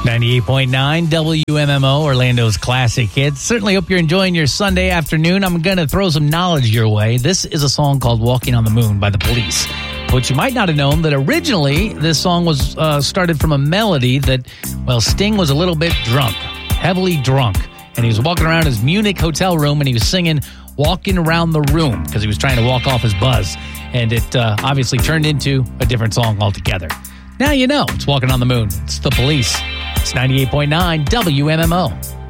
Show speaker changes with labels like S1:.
S1: 98.9 WMMO, Orlando's classic hits. Certainly hope you're enjoying your Sunday afternoon. I'm going to throw some knowledge your way. This is a song called Walking on the Moon by The Police. But you might not have known that originally this song was started from a melody that, well, Sting was a little bit drunk, heavily drunk. And he was walking around his Munich hotel room and he was singing Walking Around the Room because he was trying to walk off his buzz. And it obviously turned into a different song altogether. Now you know it's Walking on the Moon. It's The Police. It's 98.9 WMMO.